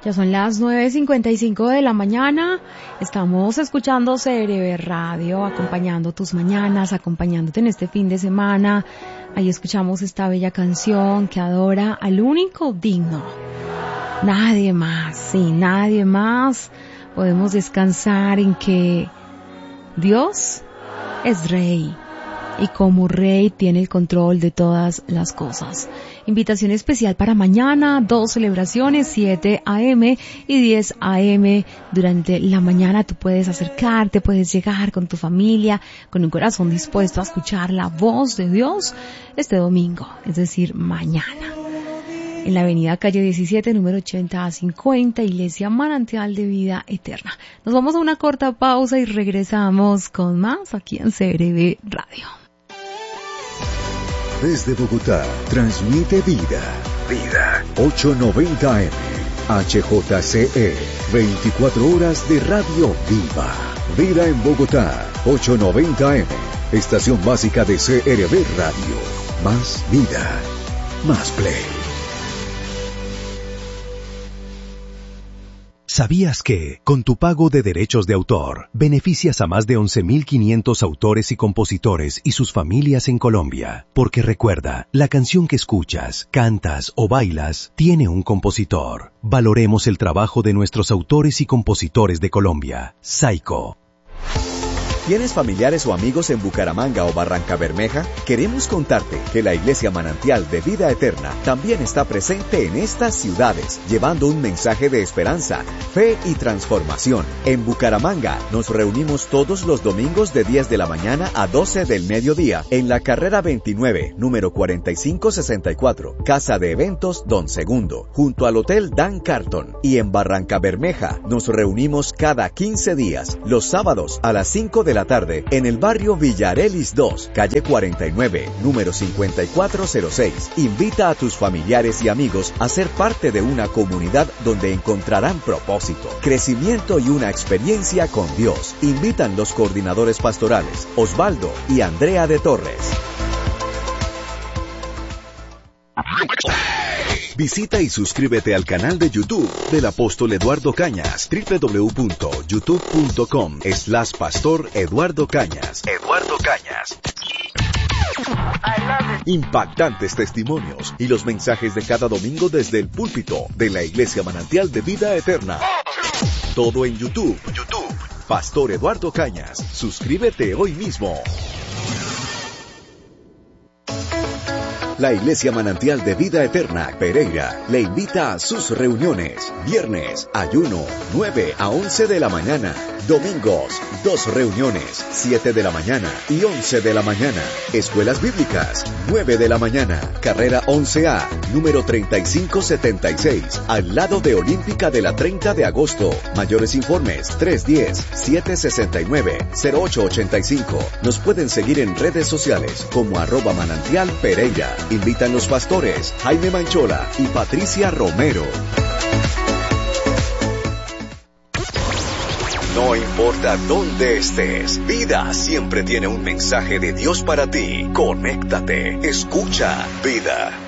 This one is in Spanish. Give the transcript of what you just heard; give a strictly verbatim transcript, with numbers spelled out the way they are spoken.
Ya son las nueve cincuenta y cinco de la mañana. Estamos escuchando C R V Radio, acompañando tus mañanas, acompañándote en este fin de semana. Ahí escuchamos esta bella canción que adora al único digno. Nadie más, sí, nadie más. Podemos descansar en que Dios es Rey. Y como Rey tiene el control de todas las cosas. Invitación especial para mañana, dos celebraciones, siete a eme y diez a eme. Durante la mañana tú puedes acercarte, puedes llegar con tu familia, con un corazón dispuesto a escuchar la voz de Dios este domingo, es decir, mañana. En la avenida calle diecisiete, número ochenta a cincuenta, Iglesia Manantial de Vida Eterna. Nos vamos a una corta pausa y regresamos con más aquí en C R V Radio. Desde Bogotá, transmite Vida. Vida. ochocientos noventa eme. H J C E. veinticuatro horas de radio viva. Vida en Bogotá. ochocientos noventa eme. Estación básica de C R V Radio. Más vida. Más play. ¿Sabías que, con tu pago de derechos de autor, beneficias a más de once mil quinientos autores y compositores y sus familias en Colombia? Porque recuerda, la canción que escuchas, cantas o bailas tiene un compositor. Valoremos el trabajo de nuestros autores y compositores de Colombia. Saico. ¿Tienes familiares o amigos en Bucaramanga o Barranca Bermeja? Queremos contarte que la Iglesia Manantial de Vida Eterna también está presente en estas ciudades, llevando un mensaje de esperanza, fe y transformación. En Bucaramanga nos reunimos todos los domingos de diez de la mañana a doce del mediodía en la carrera veintinueve, número cuarenta y cinco sesenta y cuatro, Casa de Eventos Don Segundo, junto al Hotel Dan Carton. Y en Barranca Bermeja nos reunimos cada quince días, los sábados a las cinco de la tarde en el barrio Villarelis dos, calle cuarenta y nueve, número cincuenta y cuatro cero seis. Invita a tus familiares y amigos a ser parte de una comunidad donde encontrarán propósito, crecimiento y una experiencia con Dios. Invitan los coordinadores pastorales Osvaldo y Andrea de Torres. Visita y suscríbete al canal de YouTube del Apóstol Eduardo Cañas, doble u doble u doble u punto youtube punto com slash pastor Eduardo Cañas. Eduardo Cañas. Impactantes testimonios y los mensajes de cada domingo desde el púlpito de la Iglesia Manantial de Vida Eterna. Todo en YouTube. YouTube. Pastor Eduardo Cañas. Suscríbete hoy mismo. La Iglesia Manantial de Vida Eterna, Pereira, le invita a sus reuniones. Viernes, ayuno, nueve a once de la mañana. Domingos, dos reuniones, siete de la mañana y once de la mañana. Escuelas bíblicas, nueve de la mañana. Carrera once A, número treinta y cinco setenta y seis, al lado de Olímpica de la treinta de agosto. Mayores informes, tres uno cero, siete seis nueve, cero ocho ocho cinco. Nos pueden seguir en redes sociales como arroba manantial Pereira. Invitan los pastores Jaime Manchola y Patricia Romero. No importa dónde estés, Vida siempre tiene un mensaje de Dios para ti. Conéctate, escucha Vida.